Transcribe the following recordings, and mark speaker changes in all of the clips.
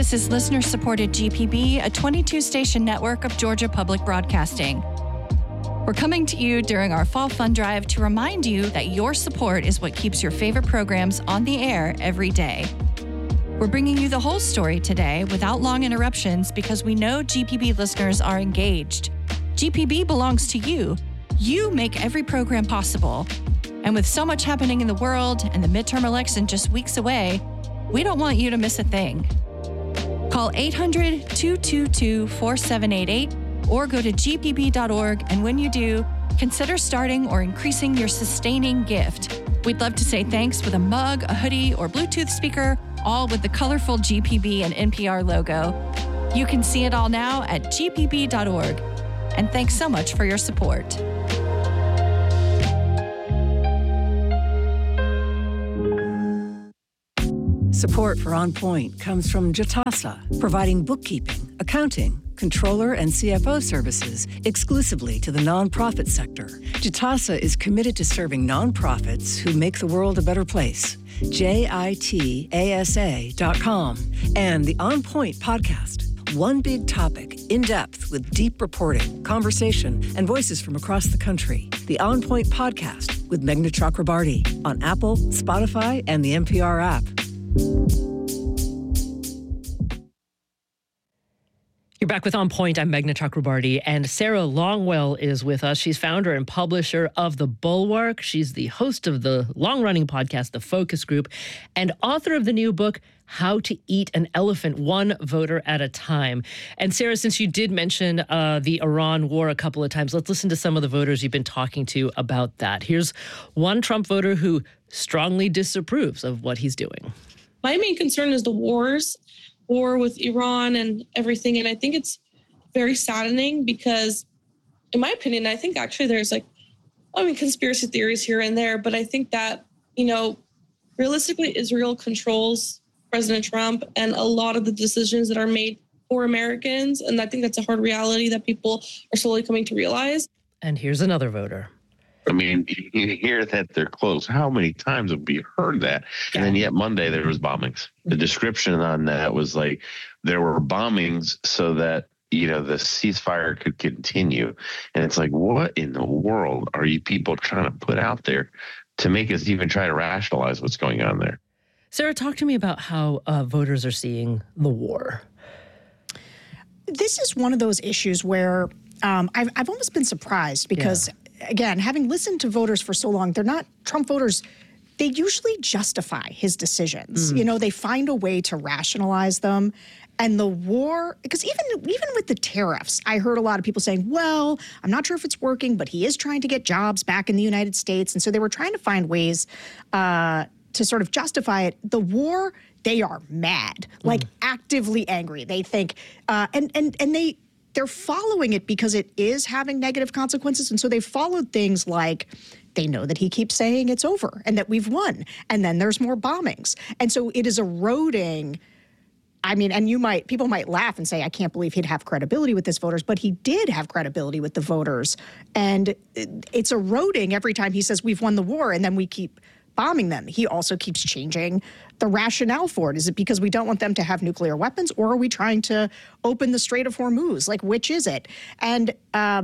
Speaker 1: This is listener-supported GPB, a 22-station network of Georgia Public Broadcasting. We're coming to you during our Fall Fund Drive to remind you that your support is what keeps your favorite programs on the air every day. We're bringing you the whole story today without long interruptions because we know GPB listeners are engaged. GPB belongs to you. You make every program possible. And with so much happening in the world and the midterm election just weeks away, we don't want you to miss a thing. Call 800-222-4788 or go to gpb.org, and when you do, consider starting or increasing your sustaining gift. We'd love to say thanks with a mug, a hoodie, or Bluetooth speaker, all with the colorful GPB and NPR logo. You can see it all now at gpb.org. And thanks so much for your support.
Speaker 2: Support for On Point comes from Jitasa, providing bookkeeping, accounting, controller, and CFO services exclusively to the nonprofit sector. Jitasa is committed to serving nonprofits who make the world a better place. JITASA.com and the On Point podcast. One big topic, in depth with deep reporting, conversation, and voices from across the country. The On Point podcast with Meghna Chakrabarty on Apple, Spotify, and the NPR app.
Speaker 3: You're back with On Point. I'm Meghna Chakrabarty, and Sarah Longwell is with us. She's founder and publisher of The Bulwark. She's the host of the long-running podcast, The Focus Group, and author of the new book, How to Eat an Elephant, One Voter at a Time. And Sarah, since you did mention the Iran war a couple of times, let's listen to some of the voters you've been talking to about that. Here's one Trump voter who strongly disapproves of what he's doing.
Speaker 4: My main concern is the war with Iran and everything. And I think it's very saddening because, in my opinion, I think actually there's conspiracy theories here and there. But I think that, realistically, Israel controls President Trump and a lot of the decisions that are made for Americans. And I think that's a hard reality that people are slowly coming to realize.
Speaker 3: And here's another voter.
Speaker 5: I mean, you hear that they're close. How many times have we heard that? And then yet Monday there was bombings. The description on that was like there were bombings so that, the ceasefire could continue. And it's like, what in the world are you people trying to put out there to make us even try to rationalize what's going on there?
Speaker 3: Sarah, talk to me about how voters are seeing the war.
Speaker 6: This is one of those issues where I've almost been surprised because, again, having listened to voters for so long, they're not Trump voters. They usually justify his decisions. They find a way to rationalize them. And the war, because even with the tariffs, I heard a lot of people saying, well, I'm not sure if it's working, but he is trying to get jobs back in the United States. And so they were trying to find ways to sort of justify it. The war, they are mad, like actively angry. They think, they're following it because it is having negative consequences. And so they followed things like they know that he keeps saying it's over and that we've won. And then there's more bombings. And so it is eroding. I mean, and people might laugh and say, I can't believe he'd have credibility with his voters, but he did have credibility with the voters. And it's eroding every time he says we've won the war and then we keep bombing them. He also keeps changing the rationale for it. Is it because we don't want them to have nuclear weapons, or are we trying to open the Strait of Hormuz? Like, which is it? And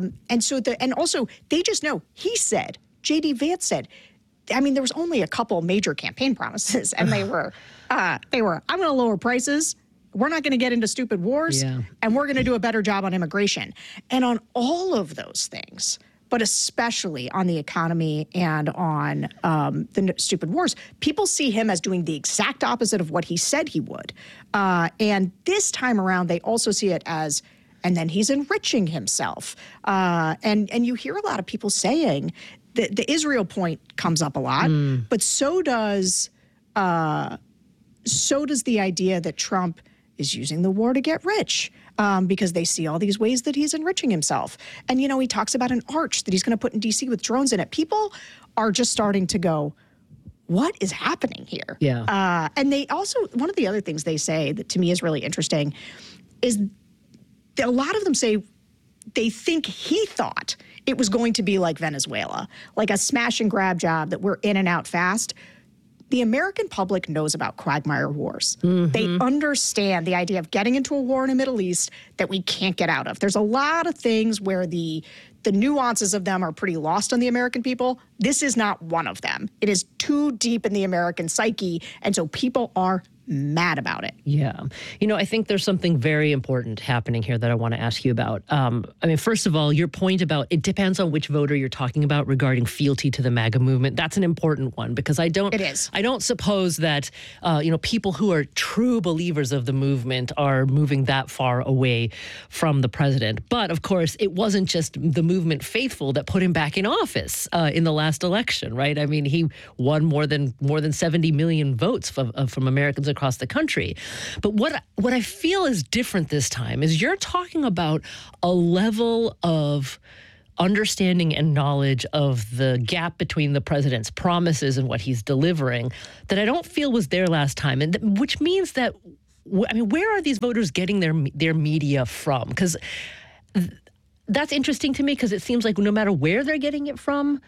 Speaker 6: also they just know, he said, J.D. Vance said, I mean, there was only a couple major campaign promises, and they were, I'm going to lower prices. We're not going to get into stupid wars, and we're going to do a better job on immigration. And on all of those things, but especially on the economy and on the stupid wars, people see him as doing the exact opposite of what he said he would. And this time around, they also see it as, and then he's enriching himself. And you hear a lot of people saying that the Israel point comes up a lot, but so does the idea that Trump is using the war to get rich. Because they see all these ways that he's enriching himself. And, he talks about an arch that he's going to put in D.C. with drones in it. People are just starting to go, what is happening here?
Speaker 3: Yeah.
Speaker 6: And they also, one of the other things they say that to me is really interesting is that a lot of them say they think he thought it was going to be like Venezuela, like a smash and grab job that we're in and out fast. the American public knows about quagmire wars. They understand the idea of getting into a war in the Middle East that we can't get out of. There's a lot of things where the nuances of them are pretty lost on the American people. This is not one of them. It is too deep in the American psyche, and so people are mad about it.
Speaker 3: Yeah. I think there's something very important happening here that I want to ask you about. First of all, your point about it depends on which voter you're talking about regarding fealty to the MAGA movement. That's an important one because I don't suppose that, people who are true believers of the movement are moving that far away from the president. But of course, it wasn't just the movement faithful that put him back in office in the last election, right? I mean, he won more than 70 million votes from Americans across the country. But what I feel is different this time is you're talking about a level of understanding and knowledge of the gap between the president's promises and what he's delivering that I don't feel was there last time. And which means that, where are these voters getting their media from? Because that's interesting to me because it seems like no matter where they're getting it from,